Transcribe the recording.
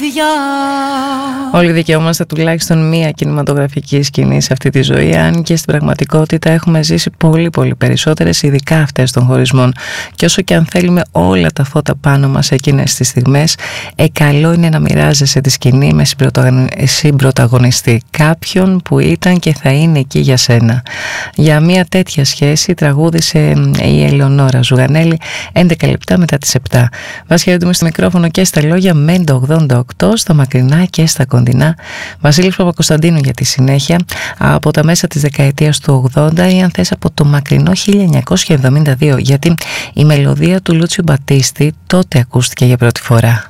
Όλοι δικαιούμαστε τουλάχιστον μία κινηματογραφική σκηνή σε αυτή τη ζωή, αν και στην πραγματικότητα έχουμε ζήσει πολύ περισσότερες, ειδικά αυτές των χωρισμών. Και όσο και αν θέλουμε όλα τα φώτα πάνω μας εκείνες τις στιγμές, καλό είναι να μοιράζεσαι τη σκηνή με συμπρωταγωνιστή, κάποιον που ήταν και θα είναι εκεί για σένα. Για μια τέτοια σχέση τραγούδισε η Ελεονόρα Ζουγανέλη 11 λεπτά μετά τις 7. Βάσια έντοιμη στο μικρόφωνο και στα λόγια, Μέντο 88, στα μακρινά και στα κοντινά. Βασίλης Παπακοσταντίνου για τη συνέχεια, από τα μέσα της δεκαετίας του 80 ή αν θες από το μακρινό 1972, γιατί η μελωδία του Λούτσιου Μπατίστη τότε ακούστηκε για πρώτη φορά.